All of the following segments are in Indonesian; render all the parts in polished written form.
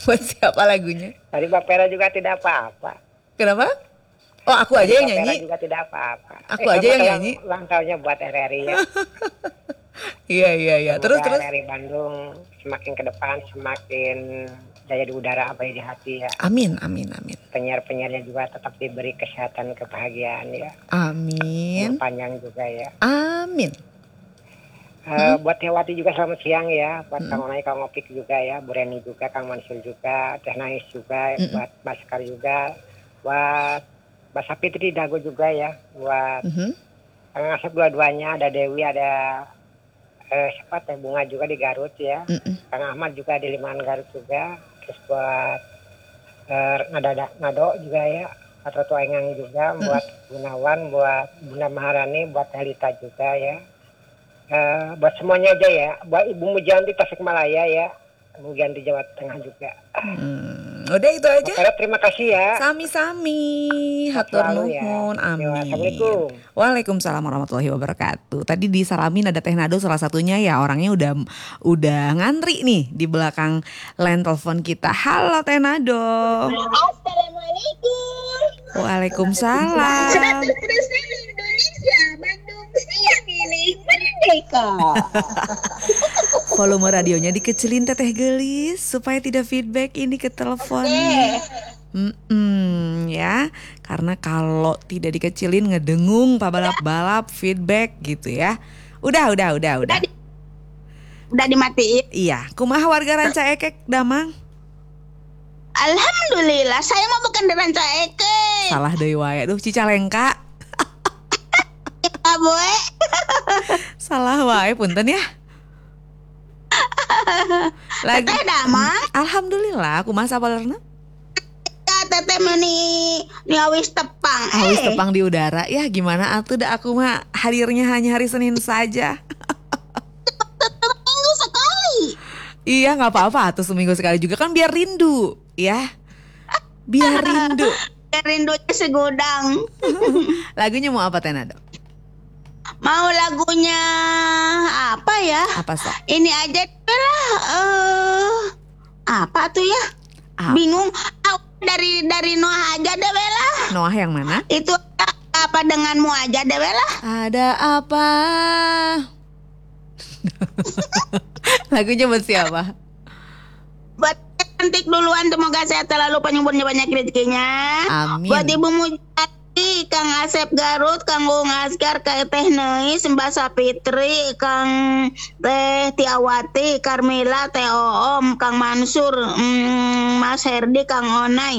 Buat siapa lagunya? Tadi Mbak Vera juga tidak apa-apa. Kenapa? Oh, aku aja yang Mbak Vera nyanyi. juga tidak apa-apa. Aku aja yang nyanyi. Ulang tahunnya buat RRI ya. Iya, iya, iya. Terus, Semoga terus. RRI Bandung semakin ke depan semakin daya di udara apa di hati ya. Amin, amin, amin. Penyiar-penyiarnya juga tetap diberi kesehatan kebahagiaan ya. Amin. Umur panjang juga ya. Amin. Buat Hewati juga selamat siang ya. Buat Kang Onai, Kang Opik juga ya. Bu Reni juga, Kang Mansur juga. Teh Nais juga. Buat Baskar juga. Buat Mbak Sapitri Dago juga ya. Buat Kang Asep dua-duanya. Ada Dewi, ada siapa Teh Bunga juga di Garut ya. Kang Ahmad juga di Limaan Garut juga. Terus buat Nado juga ya. Atau Tua Engang juga. Buat Gunawan, buat Bunda Maharani, buat Helita juga ya. Buat semuanya aja ya. Buat Ibu Mujanti Tasikmalaya ya. Mujanti Jawa Tengah juga. Udah itu aja. Karena terima kasih ya. Sami-sami. Hatur nuhun. Amin. Assalamualaikum. Waalaikumsalam warahmatullahi wabarakatuh. Tadi disalamin ada Teh Nado salah satunya ya, orangnya udah ngantri nih di belakang line telepon kita. Halo Teh Nado. Assalamualaikum. Waalaikumsalam. 100% Indonesia, Bandung siang ini merdeka. Volume radionya dikecilin Teteh Gelis supaya tidak feedback ini ke teleponnya. Ya, karena kalau tidak dikecilin ngedengung balap-balap feedback gitu ya. Udah. Udah dimatiin. Iya, kumaha warga Ranca Ekek Damang? Alhamdulillah, saya mah bukan di Ranca Ekek. Salah deui wae. Duh, Cicalengka. Ya, boy. Salah wae punten ya. Lagi Teteh Damang. Alhamdulillah, kumaha sabalerna? Ya, teteh meni awis tepang. Awis tepang di udara. Ya gimana atuh dah, aku mah hadirnya hanya hari Senin saja. Minggu sekali. Iya, nggak apa-apa atuh seminggu sekali juga kan biar rindu, ya. Biar rindu. Rindunya segudang. Lagunya mau apa Teh Nado? Mau lagunya apa ya? Apa sok? Ini aja lah. Apa tuh ya? Apa? Bingung. Dari Noah aja deh Bella. Noah yang mana? Itu apa denganmu aja deh Bella. Ada apa? Lagunya buat siapa? Buat cantik duluan, semoga sehat selalu, panjang umurnya, banyak rezekinya. Amin. Buat Ibu Mujati, Kang Asep Garut, Kang Gung Askar, Kang Teh Neis, Mbak Sapitri, Kang Teh Tiawati, Karmila, Teh Oom, Kang Mansur, Mas Herdi, Kang Onai,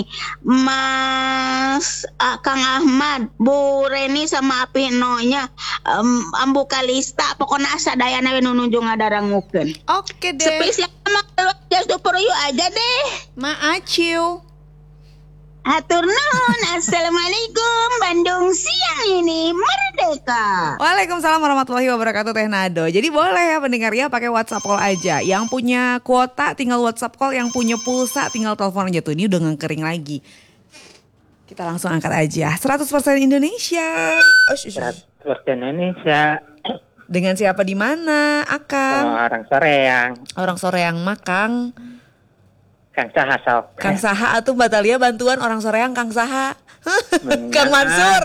Kang Ahmad, Bu Reni sama Api Nonya, Ambu Kalista, pokoknya sadayana we nu nuju ngadarangukeun. Oke deh. Spesial sama Just For You aja deh. Maaciu. Hatur nuhun. Assalamualaikum. Bandung siang ini merdeka. Waalaikumsalam warahmatullahi wabarakatuh Teh Nado. Jadi boleh ya pendengar ya pakai WhatsApp call aja. Yang punya kuota tinggal WhatsApp call, yang punya pulsa tinggal telepon aja tuh. Ini udah ngekering lagi. Kita langsung angkat aja. 100% Indonesia. 100% Indonesia. Dengan siapa di mana? Akang. Orang Soreang. Orang Soreang Makang. Kang Saha sok. Kang Saha atuh Batalia bantuan orang Soreang Kang Saha. Kang Mansur.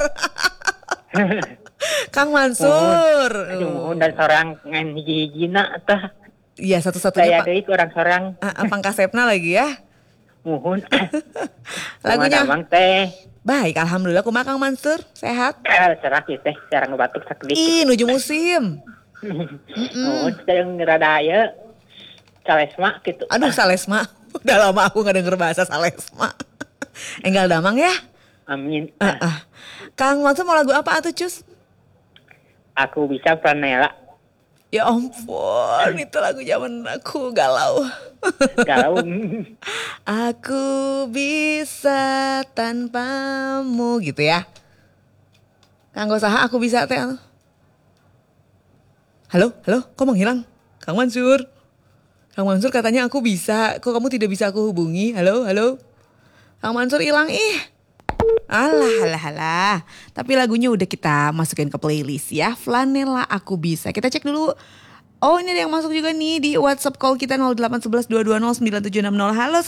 Kang Mansur. Aduh, dan Soreang ngan hiji-hijina tah. Iya, satu-satunya Saya deui orang Soreang. Pangkasepna lagi ya. Muhun. Lagunya Mang teh. baik, alhamdulillah. Kumaha Kang Mansur? Sehat? Cerah teh, sareng batuk sakit. Ih, nuju musim. Oh, sedang rada aya. Salesma gitu. Aduh, Salesma. Udah lama aku gak denger bahasa Salesma. Enggal Damang ya? Amin. Kang Mansur mau lagu apa atuh, Cus? Aku bisa Pranela. Ya ampun, itu lagu zaman aku galau. Galau. Aku bisa tanpamu gitu ya. Kanggo saha aku bisa teh. Halo, kok menghilang? Kang Mansur. Kang Mansur katanya aku bisa, kok kamu tidak bisa aku hubungi? Halo. Kang Mansur hilang ih. Alah. Tapi lagunya udah kita masukin ke playlist ya. Flanela Aku Bisa. Kita cek dulu. Oh, ini ada yang masuk juga nih di WhatsApp call kita 0811 220 9760. Halo